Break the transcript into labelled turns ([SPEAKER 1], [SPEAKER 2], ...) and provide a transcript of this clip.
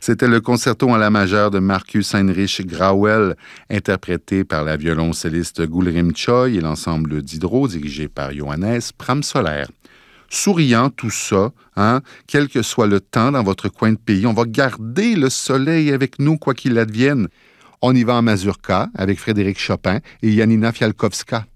[SPEAKER 1] C'était le concerto en la majeure de Marcus Heinrich Grauel, interprété par la violoncelliste Gulrim Choi et l'ensemble d'Hydro, dirigé par Johannes Pramsoller. Souriant tout ça, quel que soit le temps dans votre coin de pays, on va garder le soleil avec nous quoi qu'il advienne. On y va en mazurka avec Frédéric Chopin et Janina Fialkowska.